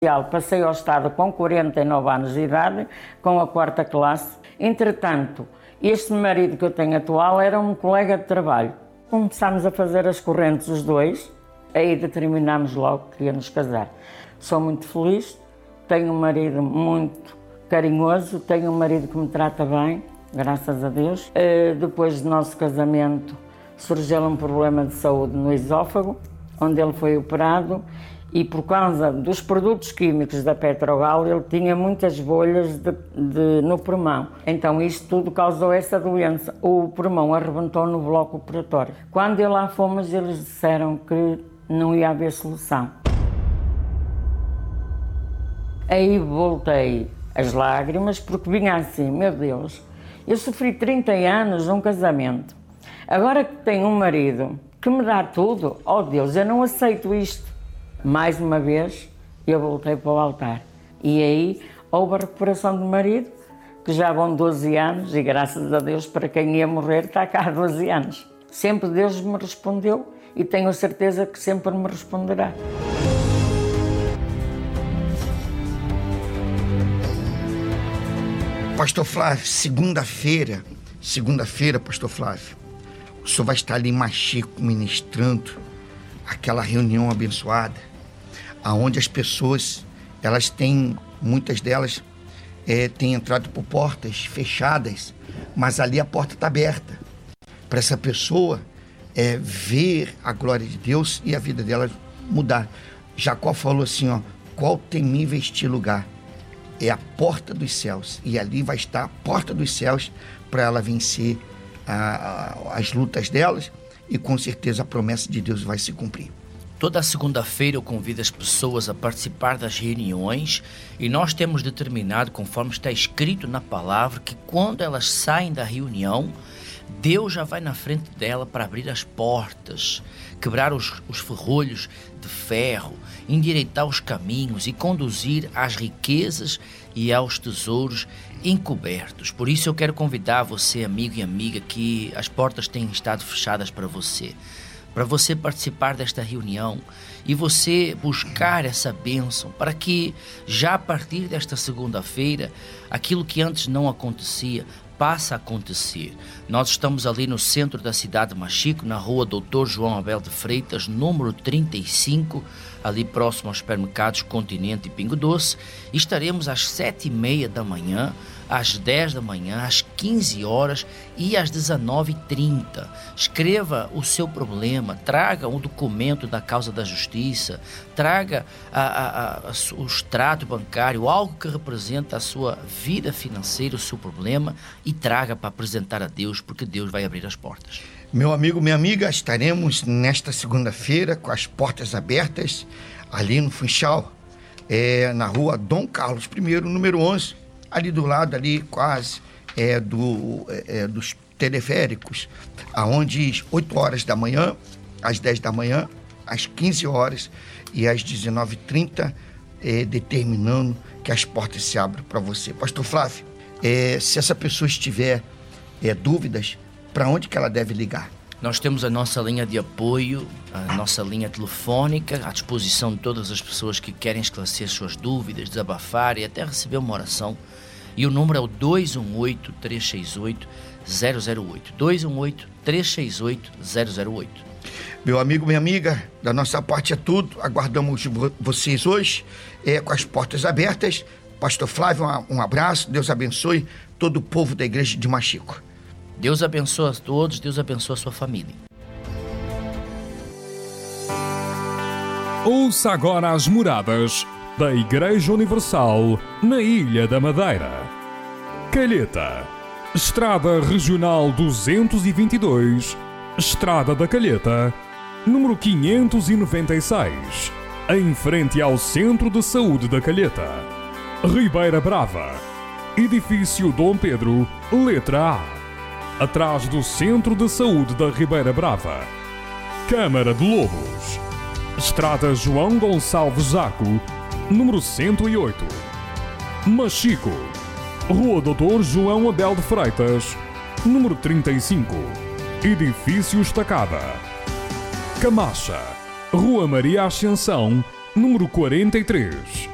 Passei ao Estado com 49 anos de idade, com a 4ª classe. Entretanto, este marido que eu tenho atual era um colega de trabalho. Começámos a fazer as correntes os dois, aí determinámos logo que queríamos casar. Sou muito feliz, tenho um marido muito carinhoso, tenho um marido que me trata bem, graças a Deus. Depois do nosso casamento, surgiu um problema de saúde no esófago, onde ele foi operado. E por causa dos produtos químicos da Petrogal, ele tinha muitas bolhas no pulmão. Então isto tudo causou essa doença. O pulmão arrebentou no bloco operatório. Quando lá fomos, eles disseram que não ia haver solução. Aí voltei as lágrimas, porque vinha assim, meu Deus, eu sofri 30 anos num casamento. Agora que tenho um marido que me dá tudo, oh Deus, eu não aceito isto. Mais uma vez, eu voltei para o altar. E aí houve a recuperação do marido, que já vão 12 anos, e graças a Deus, para quem ia morrer, está cá há 12 anos. Sempre Deus me respondeu e tenho a certeza que sempre me responderá. Pastor Flávio, segunda-feira, Pastor Flávio, o senhor vai estar ali em Machico ministrando aquela reunião abençoada, aonde as pessoas, muitas delas têm entrado por portas fechadas, mas ali a porta está aberta para essa pessoa ver a glória de Deus e a vida dela mudar. Jacó falou assim, ó, qual temível este lugar? É a porta dos céus, e ali vai estar a porta dos céus para ela vencer as lutas delas, e com certeza a promessa de Deus vai se cumprir. Toda segunda-feira eu convido as pessoas a participar das reuniões, e nós temos determinado, conforme está escrito na palavra, que quando elas saem da reunião, Deus já vai na frente dela para abrir as portas, quebrar os ferrolhos de ferro, endireitar os caminhos e conduzir às riquezas e aos tesouros encobertos. Por isso eu quero convidar você, amigo e amiga, que as portas têm estado fechadas para você participar desta reunião e você buscar essa bênção, para que já a partir desta segunda-feira, aquilo que antes não acontecia, passa a acontecer. Nós estamos ali no centro da cidade de Machico, na rua Dr. João Abel de Freitas, número 35, ali próximo aos supermercados Continente e Pingo Doce. Estaremos às 7h30 da manhã, às 10 da manhã, às 15 horas e às 19h30. Escreva o seu problema, traga um documento da causa da justiça, traga o extrato bancário, algo que representa a sua vida financeira, o seu problema, e traga para apresentar a Deus, porque Deus vai abrir as portas. Meu amigo, minha amiga, estaremos nesta segunda-feira com as portas abertas ali no Funchal, na rua Dom Carlos I, número 11, ali do lado, ali quase dos teleféricos, aonde 8 horas da manhã, às 10 da manhã, às 15 horas e às 19h30, determinando que as portas se abram para você. Pastor Flávio, se essa pessoa tiver dúvidas, para onde que ela deve ligar? Nós temos a nossa linha de apoio, a nossa linha telefônica, à disposição de todas as pessoas que querem esclarecer suas dúvidas, desabafar e até receber uma oração. E o número é o 218-368-008. 218-368-008. Meu amigo, minha amiga, da nossa parte é tudo. Aguardamos vocês hoje com as portas abertas. Pastor Flávio, um abraço. Deus abençoe todo o povo da igreja de Machico. Deus abençoe a todos, Deus abençoe a sua família. Ouça agora as moradas da Igreja Universal na Ilha da Madeira. Calheta, Estrada Regional 222, Estrada da Calheta, número 596, em frente ao Centro de Saúde da Calheta. Ribeira Brava, Edifício Dom Pedro, letra A, atrás do Centro de Saúde da Ribeira Brava. Câmara de Lobos, Estrada João Gonçalves Zaco, número 108. Machico, Rua Dr. João Abel de Freitas, número 35, Edifício Estacada. Camacha, Rua Maria Ascensão, número 43.